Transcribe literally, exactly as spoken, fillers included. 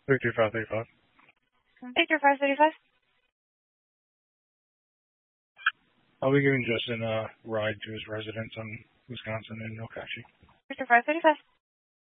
Victor five thirty-five. Victor five thirty-five. I'll be giving Justin a ride to his residence on Wisconsin and Nokashe. Victor five thirty-five.